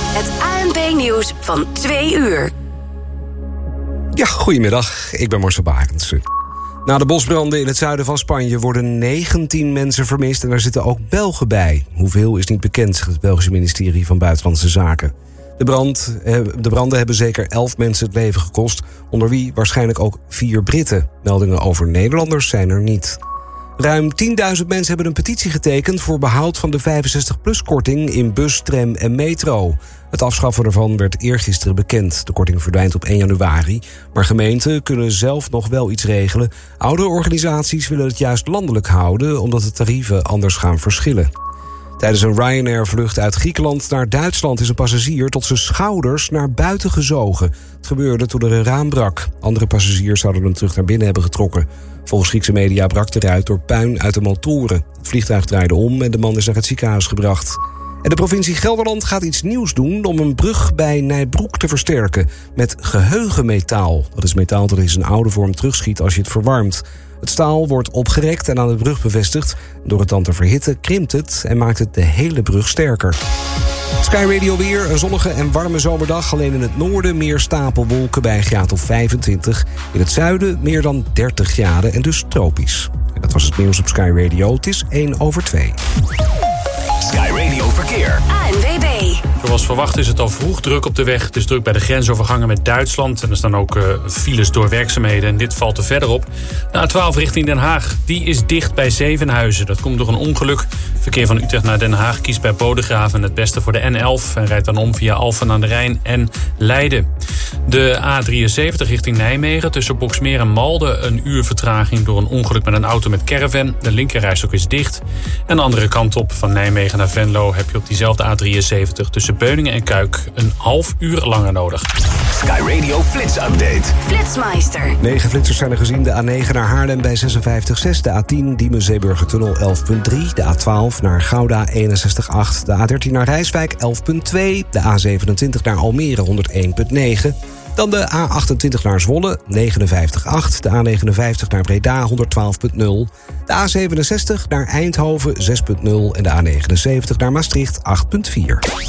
Het ANP-nieuws van 2 uur. Ja, goedemiddag. Ik ben Marcel Barendse. Na de bosbranden in het zuiden van Spanje worden 19 mensen vermist en daar zitten ook Belgen bij. Hoeveel is niet bekend, zegt het Belgische ministerie van Buitenlandse Zaken. De branden hebben zeker 11 mensen het leven gekost, onder wie waarschijnlijk ook 4 Britten. Meldingen over Nederlanders zijn er niet. Ruim 10.000 mensen hebben een petitie getekend voor behoud van de 65-plus-korting in bus, tram en metro. Het afschaffen ervan werd eergisteren bekend. De korting verdwijnt op 1 januari. Maar gemeenten kunnen zelf nog wel iets regelen. Oudere organisaties willen het juist landelijk houden, omdat de tarieven anders gaan verschillen. Tijdens een Ryanair-vlucht uit Griekenland naar Duitsland is een passagier tot zijn schouders naar buiten gezogen. Het gebeurde toen er een raam brak. Andere passagiers zouden hem terug naar binnen hebben getrokken. Volgens Griekse media brak de ruit door puin uit de motoren. Het vliegtuig draaide om en de man is naar het ziekenhuis gebracht. En de provincie Gelderland gaat iets nieuws doen om een brug bij Nijbroek te versterken met geheugenmetaal. Dat is metaal dat in zijn oude vorm terugschiet als je het verwarmt. Het staal wordt opgerekt en aan de brug bevestigd. Door het dan te verhitten krimpt het en maakt het de hele brug sterker. Sky Radio weer, een zonnige en warme zomerdag. Alleen in het noorden meer stapelwolken bij een graad of 25. In het zuiden meer dan 30 graden en dus tropisch. En dat was het nieuws op Sky Radio. Het is 1:02. Sky Radio Verkeer. ANWB. Zoals verwacht is het al vroeg druk op de weg. Het is druk bij de grensovergangen met Duitsland. En er staan ook files door werkzaamheden. En dit valt er verder op. De A12 richting Den Haag. Die is dicht bij Zevenhuizen. Dat komt door een ongeluk. Verkeer van Utrecht naar Den Haag kiest bij Bodegraven het beste voor de N11. En rijdt dan om via Alphen aan de Rijn en Leiden. De A73 richting Nijmegen. Tussen Boxmeer en Malden een uur vertraging door een ongeluk met een auto met caravan. De linkerrijstok is dicht. En de andere kant op van Nijmegen naar Venlo heb je op diezelfde A73 tussen Beuningen en Kuik een half uur langer nodig. Sky Radio Flits Update. Flitsmeister. 9 flitsers zijn er gezien. De A9 naar Haarlem bij 56,6. De A10 Diemen-Zeeburgertunnel 11,3. De A12 naar Gouda 61,8. De A13 naar Rijswijk 11,2. De A27 naar Almere 101,9. Dan de A28 naar Zwolle 59,8. De A59 naar Breda 112,0. De A67 naar Eindhoven 6,0. En de A79 naar Maastricht 8,4.